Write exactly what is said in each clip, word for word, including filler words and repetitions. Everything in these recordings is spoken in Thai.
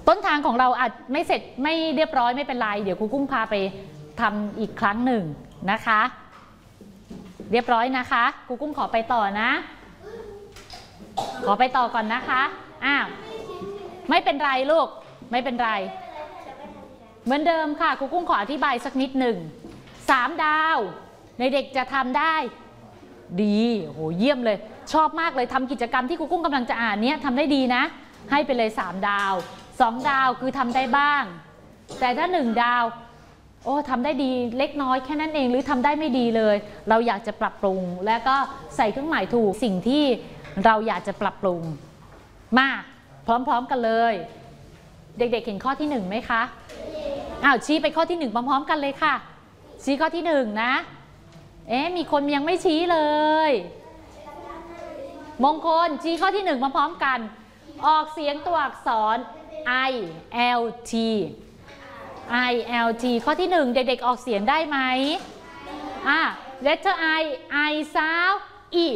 ต้นทางของเราอาจไม่เสร็จไม่เรียบร้อยไม่เป็นไรเดี๋ยวครูกุ้งพาไปทำอีกครั้งหนึ่งนะคะเรียบร้อยนะคะครูกุ้งขอไปต่อนะขอไปต่อก่อนนะคะอ้าวไม่เป็นไรลูกไม่เป็นไรเหมือนเดิมค่ะครูกุ้งขออธิบายสักนิดหนึ่งสามดาวในเด็กจะทำได้ดีโหเยี่ยมเลยชอบมากเลยทำกิจกรรมที่ครูกุ้งกำลังจะอ่านเนี้ยทำได้ดีนะให้ไปเลยสามดาวสองดาวคือทำได้บ้างแต่ถ้าหนึ่งดาวโอ้ทำได้ดีเล็กน้อยแค่นั้นเองหรือทำได้ไม่ดีเลยเราอยากจะปรับปรุงแล้วก็ใส่เครื่องหมายถูกสิ่งที่เราอยากจะปรับปรุงมาพร้อมๆกันเลยเด็กๆเห็นข้อที่หนึ่งไหมคะอ้าวชี้ไปข้อที่หนึ่งพร้อมๆกันเลยค่ะชี้ข้อที่หนึ่งนะเอ๊ะมีคนยังไม่ชี้เลยมงคลชี้ข้อที่หนึ่งพร้อมๆกันออกเสียงตัวอักษร I L T I L T ข้อที่หนึ่งเด็กๆออกเสียงได้ไหมอ่ะ letter I I sound E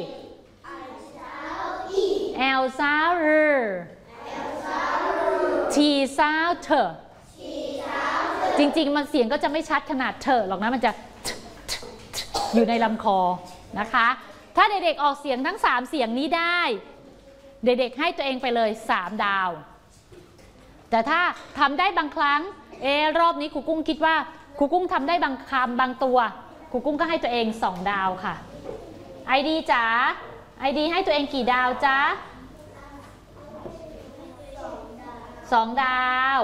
L sound R T sound T จริงๆมันเสียงก็จะไม่ชัดขนาดเธอหรอกนะมันจะอยู่ในลำคอนะคะถ้าเด็กๆออกเสียงทั้งสามเสียงนี้ได้เด็กๆให้ตัวเองไปเลยสามดาวแต่ถ้าทำได้บางครั้งเอรอบนี้ครูกุ้งคิดว่าครูกุ้งทำได้บางคำบางตัวครูกุ้งก็ให้ตัวเองสองดาวค่ะไอดีจ๋าไอดีให้ตัวเองกี่ดาวจ๊ะสองดาว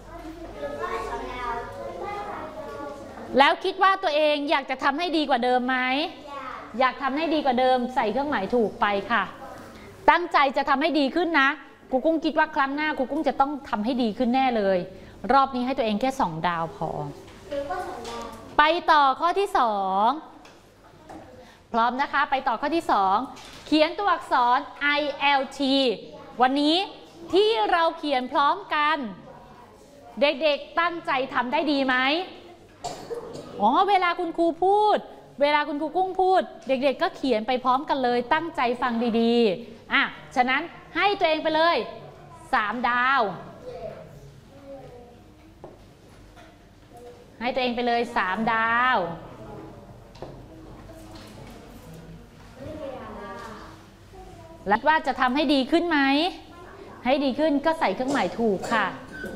แล้วคิดว่าตัวเองอยากจะทำให้ดีกว่าเดิมไหมอยากทำให้ดีกว่าเดิมใส่เครื่องหมายถูกไปค่ะตั้งใจจะทำให้ดีขึ้นนะครูกุ้งคิดว่าครั้งหน้าครูกุ้งจะต้องทำให้ดีขึ้นแน่เลยรอบนี้ให้ตัวเองแค่สองดาวพอไปต่อข้อที่สองพร้อมนะคะไปต่อข้อที่สองเขียนตัวอักษร I L T วันนี้ที่เราเขียนพร้อมกันเด็กๆตั้งใจทำได้ดีไหมอ๋อเวลาคุณครูพูดเวลาคุณครูกุ้งพูดเด็กๆก็เขียนไปพร้อมกันเลยตั้งใจฟังดีๆอ่ะฉะนั้นให้ตัวเองไปเลยสามดาวให้ตัวเองไปเลยสามดาวแล้วว่าจะทำให้ดีขึ้นไหมให้ดีขึ้นก็ใส่เครื่องหมายถูกค่ะ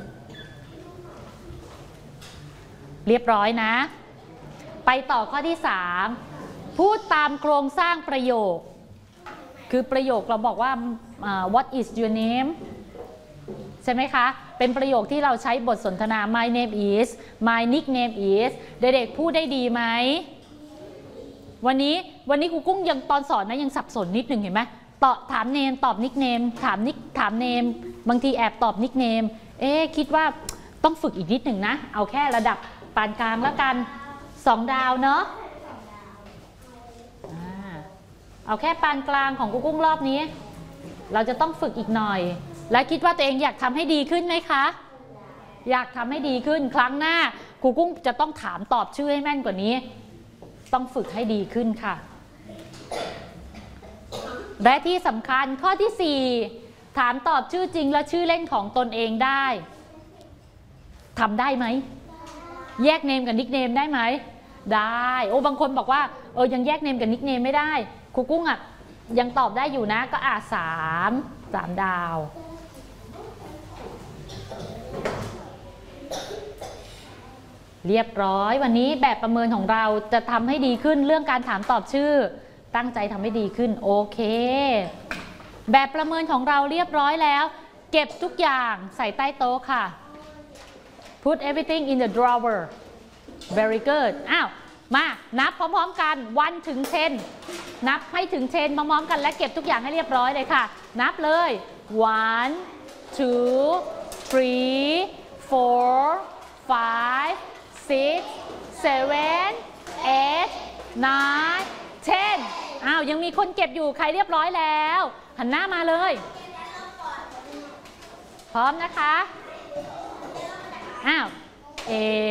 เรียบร้อยนะไปต่อข้อที่สามพูดตามโครงสร้างประโยคคือประโยคเราบอกว่า uh, what is your name ใช่ไหมคะเป็นประโยคที่เราใช้บทสนทนา my name is my nickname is เด็กๆพูดได้ดีไหมวันนี้วันนี้ครูกุ้งยังตอนสอนนะยังสับสนนิดหนึ่งเห็นไหมตอบถามเนมตอบนิกเนมถามนิกถามเนมบางทีแอบตอบนิกเนมเอ๊คิดว่าต้องฝึกอีกนิดหนึ่งนะเอาแค่ระดับปานกลางแล้วกันสองดาวเนาะเอาแค่ปานกลางของครูกุ้งรอบนี้เราจะต้องฝึกอีกหน่อยและคิดว่าตัวเองอยากทำให้ดีขึ้นไหมคะอยากทำให้ดีขึ้นครั้งหน้าครูกุ้งจะต้องถามตอบชื่อให้แม่นกว่านี้ต้องฝึกให้ดีขึ้นค่ะและที่สำคัญข้อที่สี่ถามตอบชื่อจริงและชื่อเล่นของตนเองได้ทำได้ไหมแยกเนมกับนิกเนมได้ไหมได้โอ้บางคนบอกว่าเออยังแยกเนมกับนิกเนมไม่ได้ครูกุ้งอ่ะยังตอบได้อยู่นะก็อ่ะสามสามดาวเรียบร้อยวันนี้แบบประเมินของเราจะทำให้ดีขึ้นเรื่องการถามตอบชื่อตั้งใจทำให้ดีขึ้นโอเคแบบประเมินของเราเรียบร้อยแล้วเก็บทุกอย่างใส่ใต้โต๊ะค่ะ put everything in the drawer very good อ้าวมานับพร้อมๆกันวันถึงสิบนับให้ถึงสิบพร้อมๆกันและเก็บทุกอย่างให้เรียบร้อยเลยค่ะนับเลย one two three four five six seven eight nine tenอ้าวยังมีคนเก็บอยู่ใครเรียบร้อยแล้วหันหน้ามาเลยพร้อมนะคะอ้าวเอ